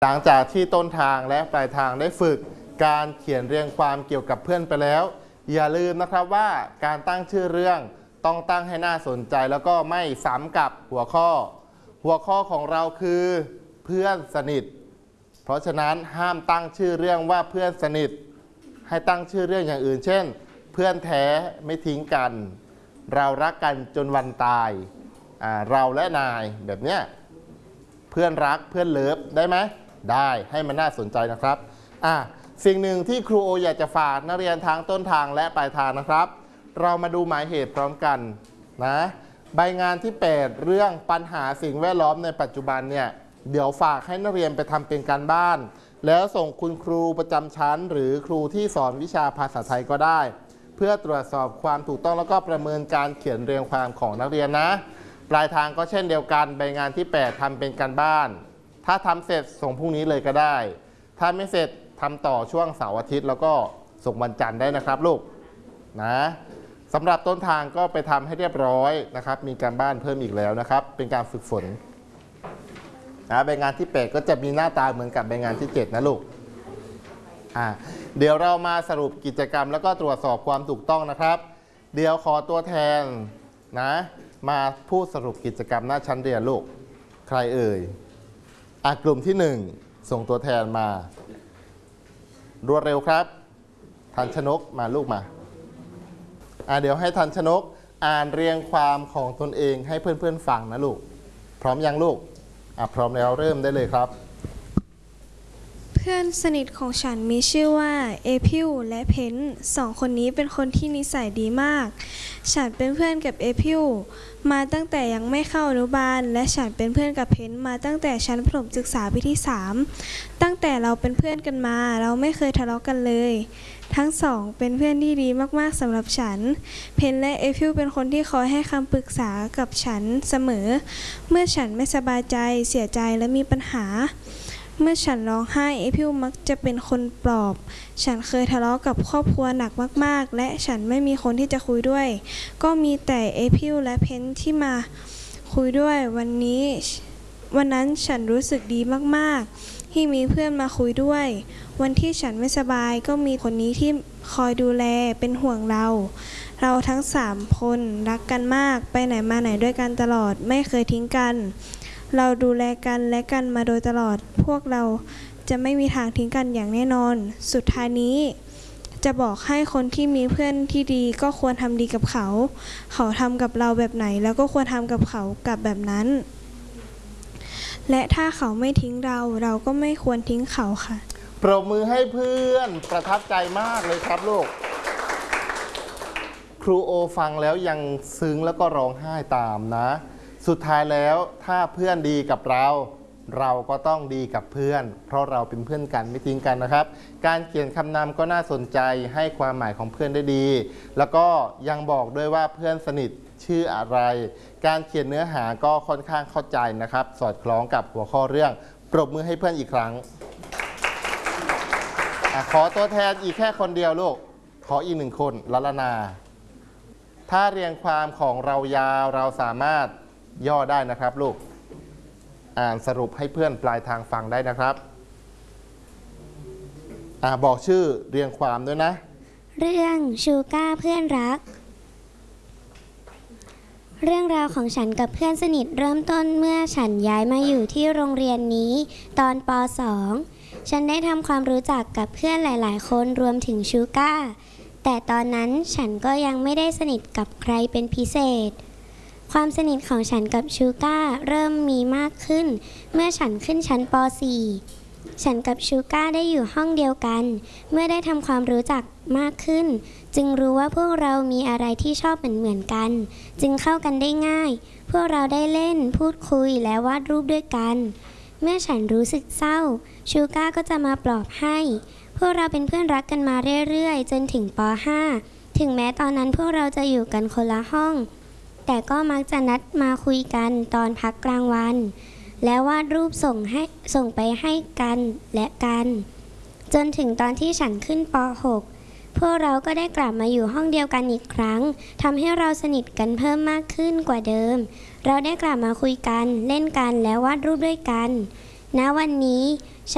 หลังจากที่ต้นทางและปลายทางได้ฝึกการเขียนเรียงความเกี่ยวกับเพื่อนไปแล้วอย่าลืมนะครับว่าการตั้งชื่อเรื่องต้องตั้งให้น่าสนใจแล้วก็ไม่ซ้ำกับหัวข้อของเราคือเพื่อนสนิทเพราะฉะนั้นห้ามตั้งชื่อเรื่องว่าเพื่อนสนิทให้ตั้งชื่อเรื่องอย่างอื่นเช่นเพื่อนแท้ไม่ทิ้งกันเรารักกันจนวันตายเราและนายแบบเนี้ยเพื่อนรักเพื่อนเลิฟได้ไหมได้ให้มันน่าสนใจนะครับสิ่งหนึ่งที่ครูโออยากจะฝากนักเรียนทั้งต้นทางและปลายทางนะครับเรามาดูหมายเหตุพร้อมกันนะใบงานที่8เรื่องปัญหาสิ่งแวดล้อมในปัจจุบันเนี่ยเดี๋ยวฝากให้นักเรียนไปทำเป็นการบ้านแล้วส่งคุณครูประจำชั้นหรือครูที่สอนวิชาภาษาไทยก็ได้เพื่อตรวจสอบความถูกต้องแล้วก็ประเมินการเขียนเรียงความของนักเรียนนะปลายทางก็เช่นเดียวกันใบงานที่8ทำเป็นการบ้านถ้าทำเสร็จส่งพรุ่งนี้เลยก็ได้ถ้าไม่เสร็จทำต่อช่วงเสาร์อาทิตย์แล้วก็ส่งวันจันทร์ได้นะครับลูกนะสำหรับต้นทางก็ไปทำให้เรียบร้อยนะครับมีการบ้านเพิ่มอีกแล้วนะครับเป็นการฝึกฝนใบงานที่8ก็จะมีหน้าตาเหมือนกับใบงานที่7นะลูกเดี๋ยวเรามาสรุปกิจกรรมแล้วก็ตรวจสอบความถูกต้องนะครับเดี๋ยวขอตัวแทนนะมาพูดสรุปกิจกรรมหน้าชั้นเรียนลูกใครเอ่ยกลุ่มที่1ส่งตัวแทนมารวดเร็วครับทันชนกมาลูกมาเดี๋ยวให้ทันชนกอ่านเรียงความของตนเองให้เพื่อนๆฟังนะลูกพร้อมยังลูกพร้อมแล้วเริ่มได้เลยครับเพื่อนสนิทของฉันมีชื่อว่าเอพิวและเพนสองคนนี้เป็นคนที่นิสัยดีมากฉันเป็นเพื่อนกับเอพิวมาตั้งแต่ยังไม่เข้าอนุบาลและฉันเป็นเพื่อนกับเพนมาตั้งแต่ชั้นประถมศึกษาปีที่3ตั้งแต่เราเป็นเพื่อนกันมาเราไม่เคยทะเลาะกันเลยทั้งสองเป็นเพื่อนที่ดีมากๆสำหรับฉันเพนและเอพิวเป็นคนที่คอยให้คำปรึกษากับฉันเสมอเมื่อฉันไม่สบายใจเสียใจและมีปัญหาเมื่อฉันร้องไห้เอพิวมักจะเป็นคนปลอบฉันเคยทะเลาะกับครอบครัวหนักมากๆและฉันไม่มีคนที่จะคุยด้วยก็มีแต่เอพิวและเพนที่มาคุยด้วยวันนั้นฉันรู้สึกดีมากๆที่มีเพื่อนมาคุยด้วยวันที่ฉันไม่สบายก็มีคนนี้ที่คอยดูแลเป็นห่วงเราทั้ง3คนรักกันมากไปไหนมาไหนด้วยกันตลอดไม่เคยทิ้งกันเราดูแลกันและกันมาโดยตลอดพวกเราจะไม่มีทางทิ้งกันอย่างแน่นอนสุดท้ายนี้จะบอกให้คนที่มีเพื่อนที่ดีก็ควรทำดีกับเขาทำกับเราแบบไหนแล้วก็ควรทำกับเขากับแบบนั้นและถ้าเขาไม่ทิ้งเราก็ไม่ควรทิ้งเขาค่ะปรบมือให้เพื่อนประทับใจมากเลยครับลูกครูโอฟังแล้วยังซึ้งแล้วก็ร้องไห้ตามนะสุดท้ายแล้วถ้าเพื่อนดีกับเราก็ต้องดีกับเพื่อนเพราะเราเป็นเพื่อนกันไม่ทิ้งกันนะครับการเขียนคำนำก็น่าสนใจให้ความหมายของเพื่อนได้ดีแล้วก็ยังบอกด้วยว่าเพื่อนสนิทชื่ออะไรการเขียนเนื้อหาก็ค่อนข้างเข้าใจนะครับสอดคล้องกับหัวข้อเรื่องปรบมือให้เพื่อนอีกครั้งขอตัวแทนอีกแค่คนเดียวลูกขออีก1คนละละนาถ้าเรียงความของเรายาวเราสามารถย่อได้นะครับลูกอ่านสรุปให้เพื่อนปลายทางฟังได้นะครับบอกชื่อเรียงความด้วยนะเรื่องชูก้าเพื่อนรักเรื่องราวของฉันกับเพื่อนสนิทเริ่มต้นเมื่อฉันย้ายมาอยู่ที่โรงเรียนนี้ตอนป.2 ฉันได้ทำความรู้จักกับเพื่อนหลายๆคนรวมถึงชูก้าแต่ตอนนั้นฉันก็ยังไม่ได้สนิทกับใครเป็นพิเศษความสนิทของฉันกับชูก้าเริ่มมีมากขึ้นเมื่อฉันขึ้นชั้นป.4 ฉันกับชูก้าได้อยู่ห้องเดียวกันเมื่อได้ทำความรู้จักมากขึ้นจึงรู้ว่าพวกเรามีอะไรที่ชอบเหมือนกันจึงเข้ากันได้ง่ายพวกเราได้เล่นพูดคุยและวาดรูปด้วยกันเมื่อฉันรู้สึกเศร้าชูก้าก็จะมาปลอบให้พวกเราเป็นเพื่อนรักกันมาเรื่อยๆจนถึงป.5 ถึงแม้ตอนนั้นพวกเราจะอยู่กันคนละห้องแต่ก็มักจะนัดมาคุยกันตอนพักกลางวันแล้ววาดรูปส่งไปให้กันและกันจนถึงตอนที่ฉันขึ้นป.6 พวกเราก็ได้กลับมาอยู่ห้องเดียวกันอีกครั้งทำให้เราสนิทกันเพิ่มมากขึ้นกว่าเดิมเราได้กลับมาคุยกันเล่นกันและวาดรูปด้วยกันณวันนี้